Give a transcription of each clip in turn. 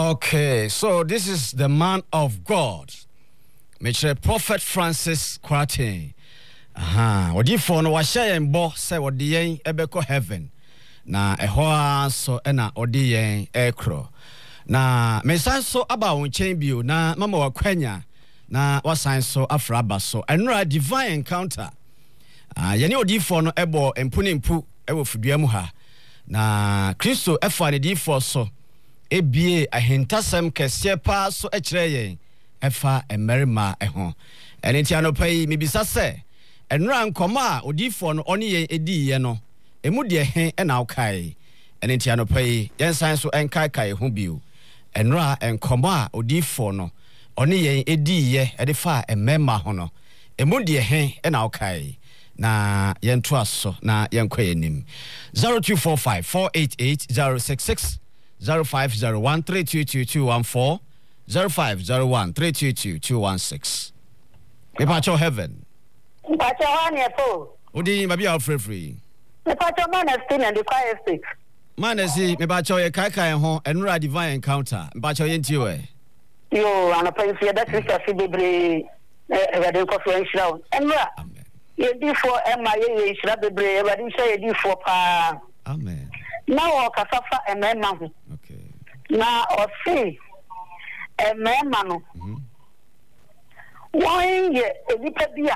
Okay, so this is the man of God, Mr. Prophet Francis Kwate. Wadi for no washa yen bo say wadi yen ebeko heaven. Na eho so na odi yen ekro. Na mesan so aba won chen bio na mama wakwanya na wasan so afraba so. Enra divine encounter. Yene odi for no ebo empu ewo fudua mu ha. Na Kristo efa ne di for so. Ebie ahentasem kese pa so ekire efa emerima eho enti anopai mibisa se enra nkoma odifo no oni yen edi ye no emu de he na ukai enti anopai yensan so enkai ho bio enra nkoma odifo no oni yen edi ye edefa emema ho no emu de he na ukai na yento aso na yenkwayenim 0245 488 050132214 0501322216. Mepacho heaven. Mepacho one po. Odi mabi free. Mepacho man still and the quiet six. Man esi mepacho ye kai ho enura divine encounter. Mepacho ye nti we. Yo ana pensi da Christ fi bebre e de conference round. Enura. Amen. Ye di for Emma ye shira bebre e di say ye di for pa. Amen. Now o kasafa emema ho. Okay. Na o see emema no. Wọ́n yẹ enipa bia.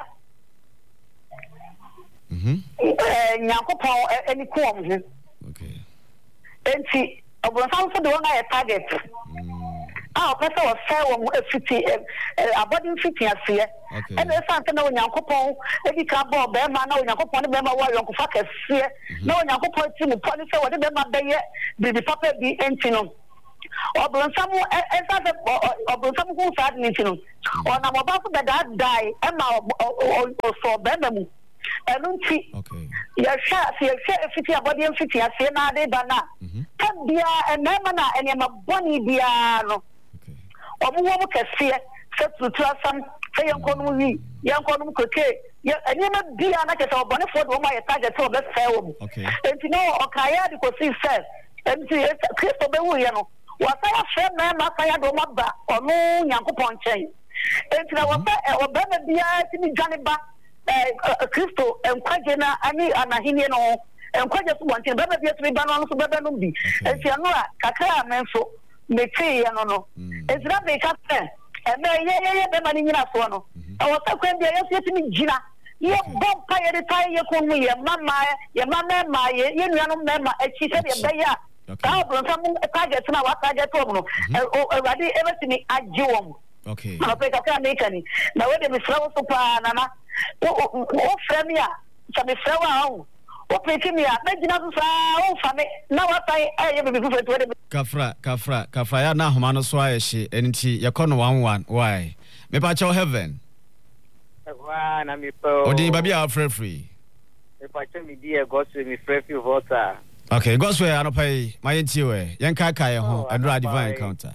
Nyankopɔn eni ko ɔmo ho. Okay. Enti ɔbɔnsan so de wɔn ayɛ target. Ɔpɛ sɛ wɔfɛ wɔn efiti abɔde mfiti aseɛ. Ɛna esan sɛ na Onyankopɔn edi ka bɔ bɛrima na Onyankopɔn ne bɛrima wɔ ayɔnkofa kɛseɛ. Na Onyankopɔn ti mu pɔ ne sɛ wɔde bɛrima bɛyɛ bibi papa bi enti no. Obronsamu esafe obronsamu ku saad ni tinu ona mo ba fu beda dai e ma so bema mu enu nti ya sha fiti abodi fiti ase na ade ba na tabia enema na enema boni bia no omo wo kese se tutu asam se yenkonu wi yenkonu koke enema bia na kese obone fo do mo ya target o be fe wo enti no okaya de ko si se enti Kristo be wu ye no wasaya fe mema saya do maba onu Nyankopɔn nkyɛn enti na wasa obema bia ti mi dwane ba Kristo enkwaje na ani anahini no enkwaje so bonten bema bia ti ba no so beba no bi enti ano a kakra menso meti ye no ezra be ka fe eme ye bema ni nyina so no wasa kwan bia yeso ti mi gyina ye bompa ye de tai ye ko mu ye mama ye nuano mema echi se be ya ka obronsamu target na wa target wo no awade everything ajiwom okay na pe ka make ni na we de me frawo so pa nana o frame ya sa me frawo awo o pe ti mi a me gina so sa o fa me na wa tai ye be fufu to de kafra ya na homa no so ayehye enti ye kono 11 why me pa cho heaven wa na me po odi babi a free me pa cho mi die go so mi free voter. Okay, go so anopai my ntiwe yenkai ho adura divine encounter.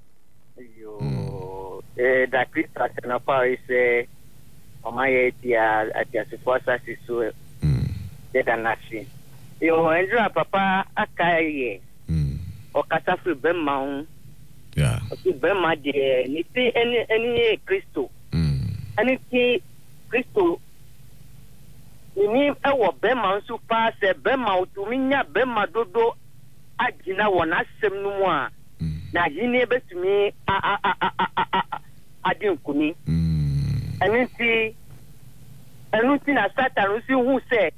Yo da Christ na pa ise o my tia atia se força se so de da nasi. Yo endra papa akaye. O kata fu be ma ho. Yeah. O be ma de ni ti eni Kristo. Ani ti Kristo ni ewo bema nso pa se bema otumi nya bema dodo agina wona asem no mu a na yini betumi adinkuni enu ti na Satan si hu se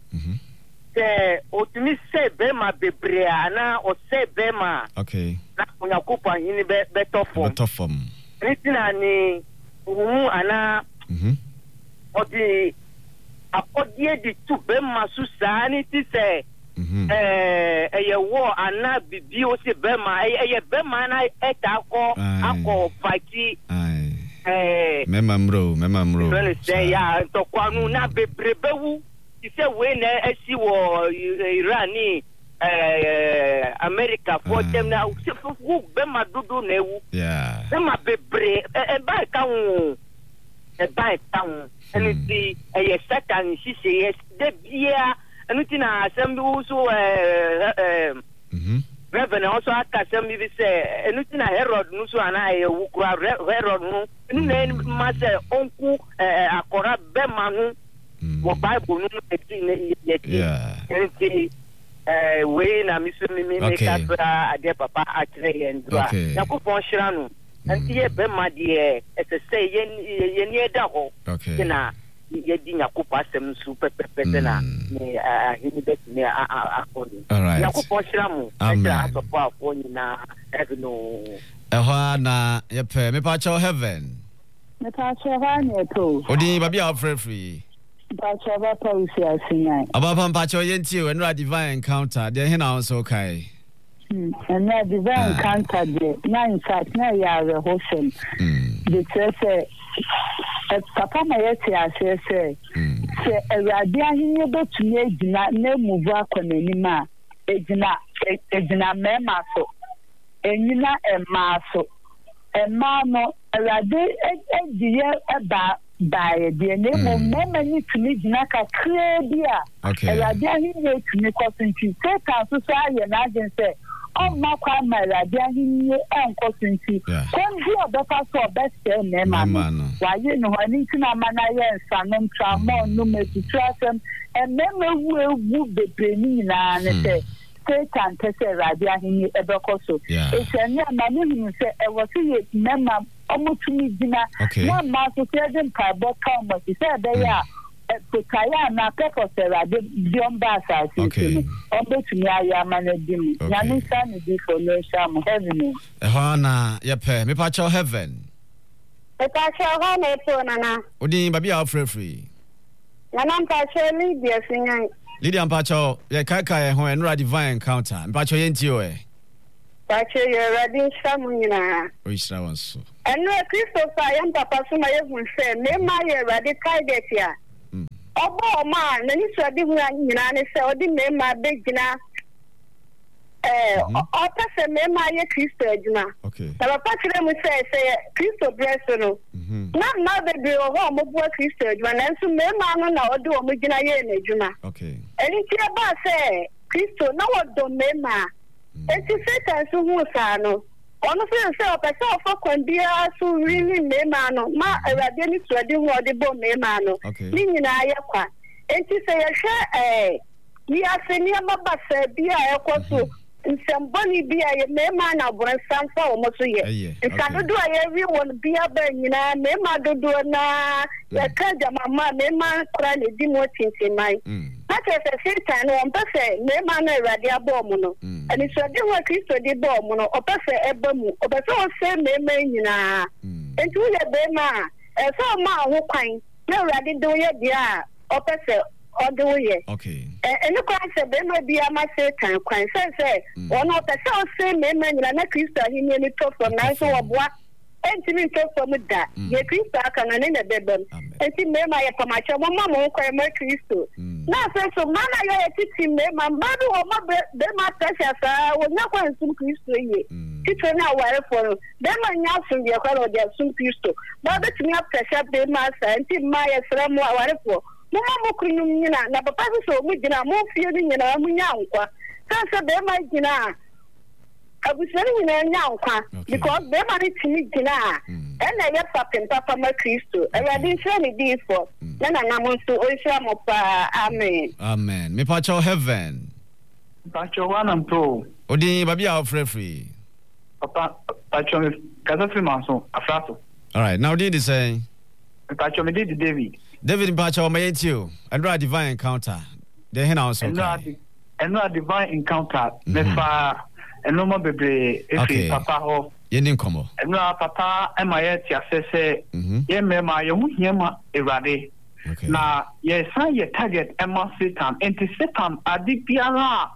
otumi se bema bebre ana o se bema okay na Onyankopɔn yini betofom enu na ni hu ana odi akɔdie di tu bema so saa ni ti sɛ ɛyɛ wɔ ana bibi o se bema ɛyɛ bema na ɛta akɔ faki memamro sɛ ya ntɔkwanu na bebrebewu ti sɛ wei na asi wɔ Iran ni America for them na wo bema dodo na ewu bema bebre ɛba ka ho ɛba ka ho ɛnti ɛyɛ Satan hyehyɛ de bia ɛnti na asɛm bi wo so Reverend also akasem bi say enu ti na Herod no so ana e wukura Herod no enu na ma say onku akora be ma no wo Bible no eti we na mi make ade papa akire and dra yakopon hira no anti ye be ma de say yen ye da ho na yedi nyakopa asem su pepepe na hini bet ne akoni yakopon hira mu asopo afo nyina evino na yepe me pa cho heaven me pa cho ha ne to odi babi a free pa cho ba pa usi asinya ababa pa cho yenti we no divine encounter de hina on so kai and that divine encounter de na in fact na ya re hosem de say papa ma yeti ase se Awurade ahenye betumi agina na emuvu akọnani ma egina mema so enyina emma so emma no Awurade egiye eba bae de ne mo mema ni tumi gina kakra bi a Awurade ahenye tumi kosinti Satan so aye na agen se ọma kwa Awurade ahenye enkosinti konji obefa so obese mema no waye no hani tina mana ye nsanom tramo no metutrasem emema wu bebreni na ne se Satan tese Awurade ahenye ebekoso etani amane hu se ewosi ye mema omutumi gina na ma so se dem ka boka mo se be ya Kaya na peko Awurade biomba asasi obetumi aya manadim ya no sane di for no sham heaven na yepe me pa cho heaven me pa cho ha me to nana odi babi a free nana pa cho Lydia sinyan Lydia pa cho ye kai ho enra divine encounter me pa cho yenti o pa cho ye ready sham nyina o isra won so eno Christopher yam papa so ma ye hu se me ma ye ready kai det ya Obo ma na ni so di hu nyina ne se odi me ma be gina o ta se me ma ye Kristo adwuma na papa kire mu se Kristo bless no na be bi o ho mo bu Kristo adwuma na nso me ma no na odi o mo gina ye na adwuma eni ti ba se Kristo na wodo me ma enti Satan so hu sa no ono se o pese o fo kwambia so really me ma no ma Awurade ni so de hu ode bo me ma no ni nyina ye kwa enti se ye hwe ni aseni amabasa bia ekoso nsemboni bia ye me ma na bronsan fa o mo so ye nkadodo aye wi won bia ba nyina me ma dodo na ye ka jama ma me ma kura ne di mo tintimai na ke se Satan on pese me ma na Awurade abo mo no ani so de ho Kristo di bo mo no o pese eba mu o pese o se me ma nyina enti ye be ma e so ma ho kwan na Awurade do ye dia o pese odo ye eni kwa se be ma bia ma Satan kwan se ono pese o se me ma nyina na Kristo ahini ni to from na so oboa enti mi to from da ye Kristo aka na ne bebem enti me ma ye pamacha mo ma mo kwa ma Kristo na se so mana ye titi me ma babu o ma be ma tasha sa wo nya kwa nsum Kristo ye titi na ware for be ma nya sum ye kwa o de sum Kristo ba be timi tasha be ma sa enti ma ye sra mo ware for mo ma mo kunum nyina na papa so mo gina mo fie ni nyina mo nya nkwa sa be ma gina abusani nyina nya nkwa because be ma ni timi gina ena ye papa ma Kristo Awurade hwe ni di for na na mo so o hwe mo pa amen me pa cho heaven pa cho wanam to odi babi a free papa pa cho kaza fi manso afrato all right now did say pa cho me did David pa cho me yentio and divine encounter de hena also and divine encounter me fa enoma bebre efi papa ho yenin komo enoma papa ema ye ti asese ye mema ye hu hiema Awurade na ye san ye target ema Satan enti Satan adi biara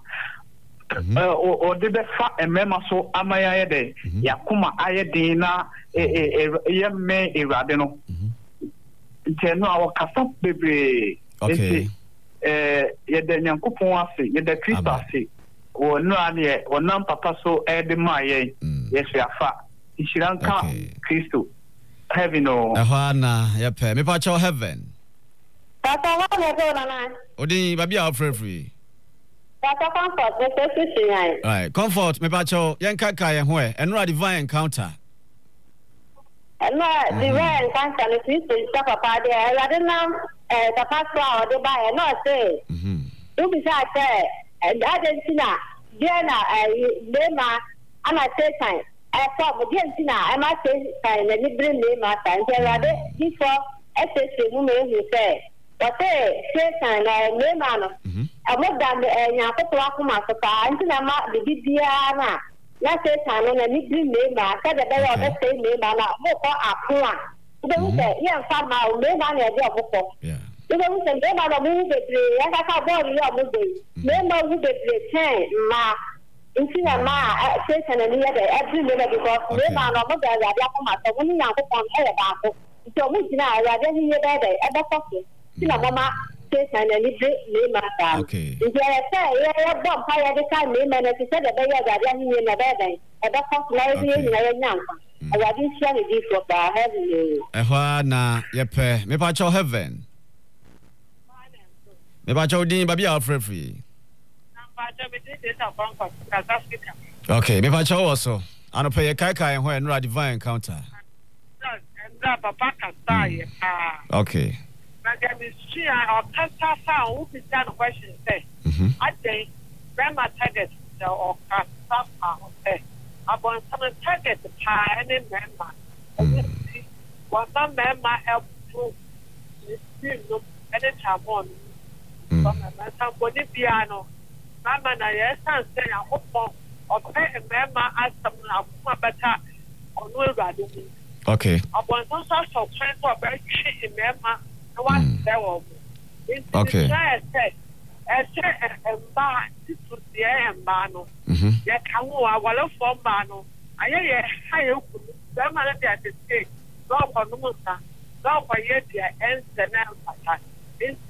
o de be fa emema so amaya ye de yakuma aye de na ye me Awurade no enti no awo kasa bebre enti ye de Nyankopon ase ye de Kristo ase o no ane o nam papa so de maye yes afa ishiranka Kristo heaven o na yepe me pa cho heaven papa wa me do na odi babi a free Pastor Comfort, the right, Comfort, me pacho, yanka kaya hwe, enra divine encounter. Enra divine encounter, the sister papa there. I don't know, the pastor or the buyer, no say. You besides say, and Argentina, Diana, Lema, and I say time. I thought, Argentina, I must say time, and you bring me my time. Before, SSC woman, you say, but say time, Lema. I moved down the Yakopaka, and the Bibiana. Let's say, time on a nickname name, I said the better of the same name, and I hope I plan. Don't say, yes, somehow, no money at your book. Yeah. You don't say, never move it, and I can't bother your movie. Never move it, ma. In cinema, station and the other, every minute because never know what they are Yakoma, when you are upon Elabako. So, which now I rather hear that at the pocket. Mama. Okay. If I say, I don't fire the time, name and if said that they are running in a bed, and that's not maybe in a young. I didn't share this what I have you. Na yepe, me pacho heaven. Me pacho din baby Alfred free. Okay, me pacho also. I don't pay a kaka and when divine encounter. Okay. Or cancer sound who is that question say. I think grandma target or cancer say. Upon some target the pie and member. Was some member help to any time on somebody piano. Mamma, I say, I hope or pay a member as some better or no rather. Okay. Upon some sort of friends or very cheap member. Okay. I said, to the Ambano. Yet, how are for Bano? I hear them at the state. Go for Musa, go for Yetia, and the Nampa.